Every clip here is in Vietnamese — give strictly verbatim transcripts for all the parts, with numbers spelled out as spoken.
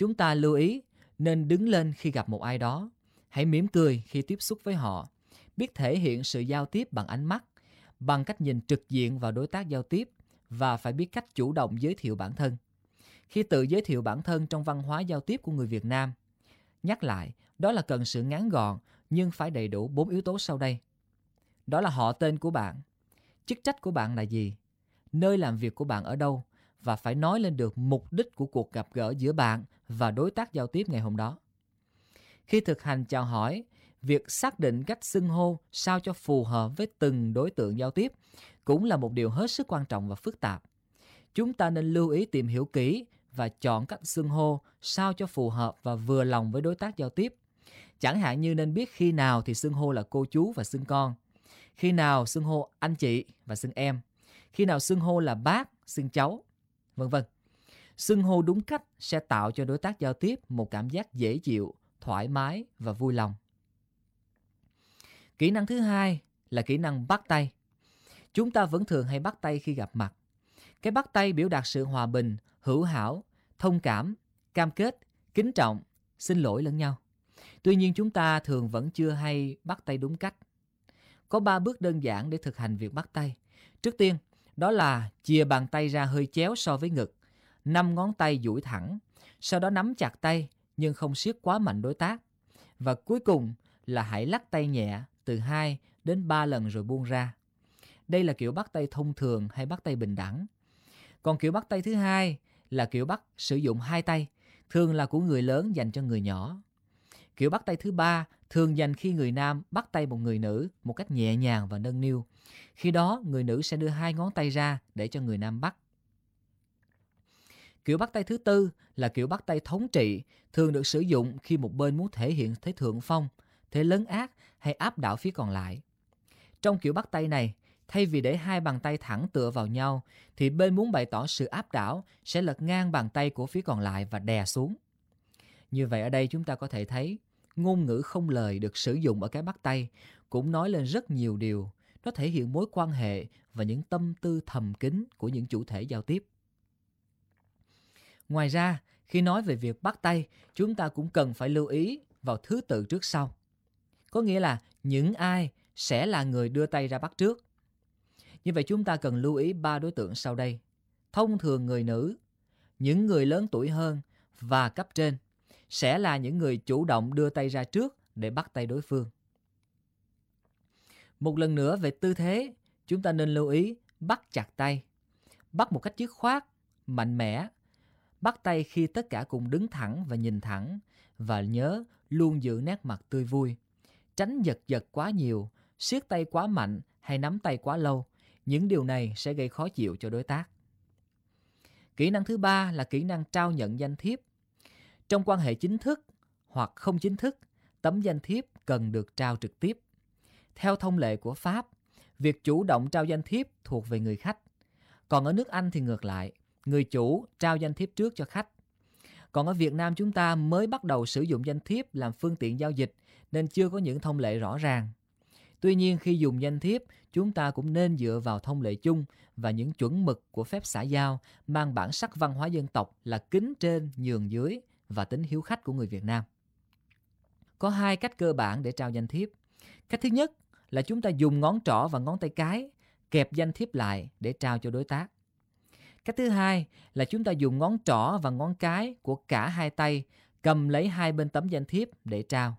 Chúng ta lưu ý nên đứng lên khi gặp một ai đó. Hãy mỉm cười khi tiếp xúc với họ. Biết thể hiện sự giao tiếp bằng ánh mắt, bằng cách nhìn trực diện vào đối tác giao tiếp và phải biết cách chủ động giới thiệu bản thân. Khi tự giới thiệu bản thân trong văn hóa giao tiếp của người Việt Nam, nhắc lại, đó là cần sự ngắn gọn nhưng phải đầy đủ bốn yếu tố sau đây. Đó là họ tên của bạn, chức trách của bạn là gì, nơi làm việc của bạn ở đâu và phải nói lên được mục đích của cuộc gặp gỡ giữa bạn và đối tác giao tiếp ngày hôm đó. Khi thực hành chào hỏi, việc xác định cách xưng hô sao cho phù hợp với từng đối tượng giao tiếp cũng là một điều hết sức quan trọng và phức tạp. Chúng ta nên lưu ý tìm hiểu kỹ và chọn cách xưng hô sao cho phù hợp và vừa lòng với đối tác giao tiếp. Chẳng hạn như nên biết khi nào thì xưng hô là cô chú và xưng con, khi nào xưng hô anh chị và xưng em, khi nào xưng hô là bác, xưng cháu, vân vân. Xưng hô đúng cách sẽ tạo cho đối tác giao tiếp một cảm giác dễ chịu, thoải mái và vui lòng. Kỹ năng thứ hai là kỹ năng bắt tay. Chúng ta vẫn thường hay bắt tay khi gặp mặt. Cái bắt tay biểu đạt sự hòa bình, hữu hảo, thông cảm, cam kết, kính trọng, xin lỗi lẫn nhau. Tuy nhiên chúng ta thường vẫn chưa hay bắt tay đúng cách. Có ba bước đơn giản để thực hành việc bắt tay. Trước tiên, đó là chìa bàn tay ra hơi chéo so với ngực, năm ngón tay duỗi thẳng, sau đó nắm chặt tay nhưng không siết quá mạnh đối tác. Và cuối cùng là hãy lắc tay nhẹ từ hai đến ba lần rồi buông ra. Đây là kiểu bắt tay thông thường hay bắt tay bình đẳng. Còn kiểu bắt tay thứ hai là kiểu bắt sử dụng hai tay, thường là của người lớn dành cho người nhỏ. Kiểu bắt tay thứ ba thường dành khi người nam bắt tay một người nữ một cách nhẹ nhàng và nâng niu. Khi đó, người nữ sẽ đưa hai ngón tay ra để cho người nam bắt. Kiểu bắt tay thứ tư là kiểu bắt tay thống trị, thường được sử dụng khi một bên muốn thể hiện thế thượng phong, thế lấn át hay áp đảo phía còn lại. Trong kiểu bắt tay này, thay vì để hai bàn tay thẳng tựa vào nhau, thì bên muốn bày tỏ sự áp đảo sẽ lật ngang bàn tay của phía còn lại và đè xuống. Như vậy ở đây chúng ta có thể thấy, ngôn ngữ không lời được sử dụng ở cái bắt tay cũng nói lên rất nhiều điều. Nó thể hiện mối quan hệ và những tâm tư thầm kín của những chủ thể giao tiếp. Ngoài ra, khi nói về việc bắt tay, chúng ta cũng cần phải lưu ý vào thứ tự trước sau. Có nghĩa là những ai sẽ là người đưa tay ra bắt trước. Như vậy chúng ta cần lưu ý ba đối tượng sau đây. Thông thường người nữ, những người lớn tuổi hơn và cấp trên sẽ là những người chủ động đưa tay ra trước để bắt tay đối phương. Một lần nữa về tư thế, chúng ta nên lưu ý bắt chặt tay, bắt một cách dứt khoát, mạnh mẽ, bắt tay khi tất cả cùng đứng thẳng và nhìn thẳng, và nhớ luôn giữ nét mặt tươi vui. Tránh giật giật quá nhiều, siết tay quá mạnh hay nắm tay quá lâu. Những điều này sẽ gây khó chịu cho đối tác. Kỹ năng thứ ba là kỹ năng trao nhận danh thiếp. Trong quan hệ chính thức hoặc không chính thức, tấm danh thiếp cần được trao trực tiếp. Theo thông lệ của Pháp, việc chủ động trao danh thiếp thuộc về người khách. Còn ở nước Anh thì ngược lại, người chủ trao danh thiếp trước cho khách. Còn ở Việt Nam chúng ta mới bắt đầu sử dụng danh thiếp làm phương tiện giao dịch nên chưa có những thông lệ rõ ràng. Tuy nhiên khi dùng danh thiếp, chúng ta cũng nên dựa vào thông lệ chung và những chuẩn mực của phép xã giao mang bản sắc văn hóa dân tộc là kính trên nhường dưới và tính hiếu khách của người Việt Nam. Có hai cách cơ bản để trao danh thiếp. Cách thứ nhất là chúng ta dùng ngón trỏ và ngón tay cái kẹp danh thiếp lại để trao cho đối tác. Cách thứ hai là chúng ta dùng ngón trỏ và ngón cái của cả hai tay cầm lấy hai bên tấm danh thiếp để trao.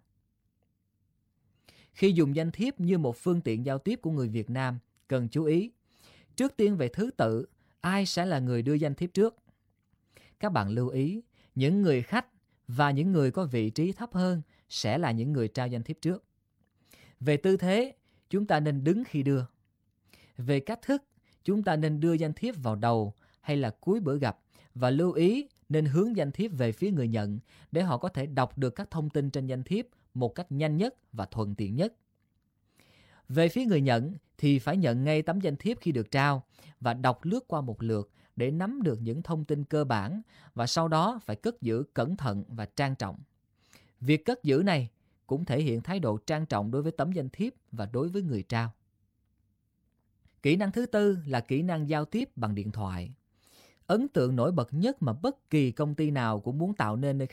Khi dùng danh thiếp như một phương tiện giao tiếp của người Việt Nam, cần chú ý. Trước tiên về thứ tự, ai sẽ là người đưa danh thiếp trước? Các bạn lưu ý, những người khách và những người có vị trí thấp hơn sẽ là những người trao danh thiếp trước. Về tư thế, chúng ta nên đứng khi đưa. Về cách thức, chúng ta nên đưa danh thiếp vào đầu hay là cuối bữa gặp và lưu ý nên hướng danh thiếp về phía người nhận để họ có thể đọc được các thông tin trên danh thiếp một cách nhanh nhất và thuận tiện nhất. Về phía người nhận thì phải nhận ngay tấm danh thiếp khi được trao và đọc lướt qua một lượt để nắm được những thông tin cơ bản và sau đó phải cất giữ cẩn thận và trang trọng. Việc cất giữ này cũng thể hiện thái độ trang trọng đối với tấm danh thiếp và đối với người trao. Kỹ năng thứ tư là kỹ năng giao tiếp bằng điện thoại. Ấn tượng nổi bật nhất mà bất kỳ công ty nào cũng muốn tạo nên nơi